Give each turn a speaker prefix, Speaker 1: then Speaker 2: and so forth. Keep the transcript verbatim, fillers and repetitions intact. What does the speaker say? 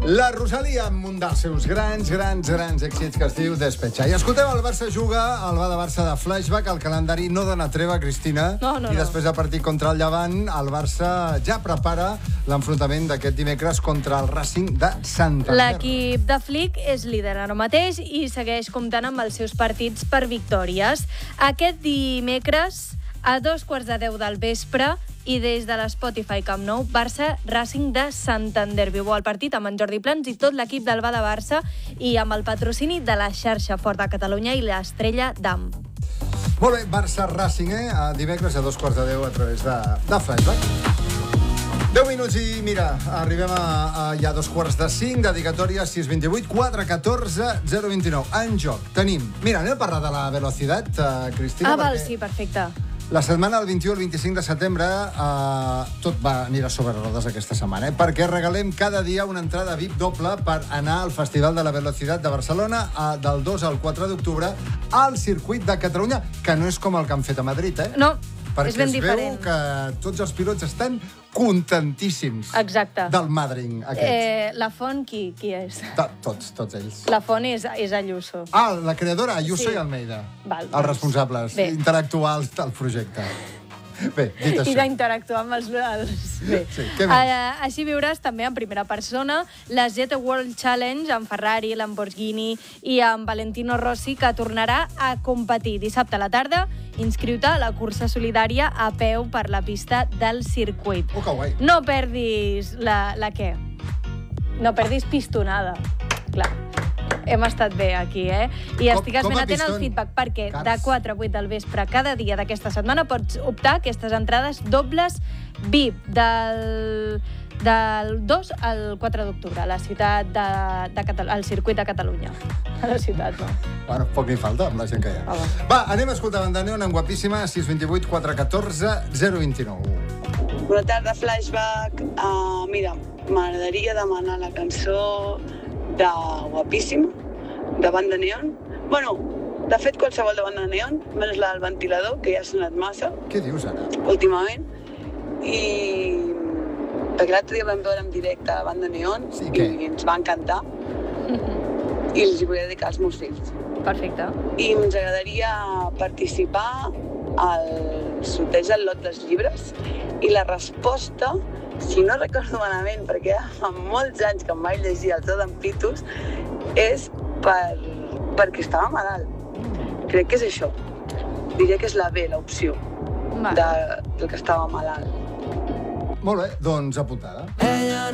Speaker 1: La Rosalia amb un dels seus grans, grans, grans èxits que es diu Despecha. I escolteu, el Barça juga al Bada Barça de flashback. El calendari no dona treva, Cristina.
Speaker 2: No, no,
Speaker 1: I
Speaker 2: no.
Speaker 1: després del partit contra el Llevant, el Barça ja prepara l'enfrontament d'aquest dimecres contra el Racing de Santander.
Speaker 2: L'equip de Flick és líder ara mateix i segueix comptant amb els seus partits per victòries. Aquest dimecres, a dos quarts de deu del vespre, i des de l'Spotify Camp Nou, Barça Racing de Santander. Viu el partit amb en Jordi Plans i tot l'equip del Bada Barça i amb el patrocini de la xarxa Fort de Catalunya i l'Estrella d'Am.
Speaker 1: Molt bé, Barça Racing, eh? A dimecres a dos quarts de deu a través de, de Flashback. deu minuts i, mira, arribem a, a ja dos quarts de cinc, dedicatòria sis vint vuit quatre catorze zero vint nou. En joc tenim... Mira, anem a parlar de la velocitat, uh, Cristina.
Speaker 2: Ah, val,
Speaker 1: perquè...
Speaker 2: sí, perfecte.
Speaker 1: La setmana del vint-i-u al vint-i-cinc de setembre eh, tot va anirà sobre rodes aquesta setmana, eh? Perquè regalem cada dia una entrada V I P doble per anar al Festival de la Velocitat de Barcelona eh, del dos al quatre d'octubre al Circuit de Catalunya, que no és com el que han fet a Madrid, eh?
Speaker 2: No,
Speaker 1: perquè
Speaker 2: és ben
Speaker 1: es
Speaker 2: diferent.
Speaker 1: veu que tots els pilots estan contentíssims.
Speaker 2: Exacte.
Speaker 1: Del Madrid, aquest.
Speaker 2: Eh, la font, qui, qui és?
Speaker 1: De, tots, tots ells.
Speaker 2: La font és, és Ayuso.
Speaker 1: Ah, la creadora, Ayuso
Speaker 2: Sí.
Speaker 1: i Almeida.
Speaker 2: Val,
Speaker 1: els
Speaker 2: doncs,
Speaker 1: responsables
Speaker 2: bé.
Speaker 1: intel·lectuals del projecte. Bé, dit això.
Speaker 2: I d'interactuar amb els... els... Bé.
Speaker 1: Sí, què més?
Speaker 2: Uh, així viuràs també en primera persona la Jet World Challenge amb Ferrari, Lamborghini i amb Valentino Rossi, que tornarà a competir dissabte a la tarda. Inscriu-te a la cursa solidària a peu per la pista del circuit.
Speaker 1: Oh, que guai.
Speaker 2: No perdis la, la què? No perdis pistonada. Clar. Hem estat bé aquí, eh? I
Speaker 1: Com-
Speaker 2: estigues
Speaker 1: com
Speaker 2: ben
Speaker 1: a
Speaker 2: atent al
Speaker 1: pistón?
Speaker 2: feedback, perquè
Speaker 1: Caps.
Speaker 2: de quatre a vuit del vespre cada dia d'aquesta setmana pots optar a aquestes entrades dobles V I P del, del dos al quatre d'octubre a la ciutat de, de Catalunya, al circuit de Catalunya. A la ciutat, no?
Speaker 1: Bueno, poc li falta amb la gent que hi ha.
Speaker 2: Ah, va.
Speaker 1: Va, anem a escoltar Banda Neon en Guapíssima, sis vint vuit quatre catorze zero vint nou.
Speaker 3: Bona tarda, Flashback. Uh, mira, m'agradaria demanar la cançó de Guapíssima, de Banda Neon. Bueno, de fet, qualsevol de Banda Neon, menys la del ventilador, que ja ha sonat massa
Speaker 1: Què dius ara?
Speaker 3: últimament. I perquè l'altre dia vam veure en directe a Banda Neon
Speaker 1: Sí, què?
Speaker 3: i ens va encantar. I els hi volia dedicar als meus fills.
Speaker 2: Perfecte.
Speaker 3: I ens agradaria participar al sorteig del lot dels llibres i la resposta, si no recordo malament, perquè ja fa molts anys que em vaig llegir el Tot en Pitos, és per, perquè estava malalt. Crec que és això. Diria que és la B, l'opció,
Speaker 2: Vale.
Speaker 3: de, del que estava malalt.
Speaker 1: Molt bé, doncs apuntada.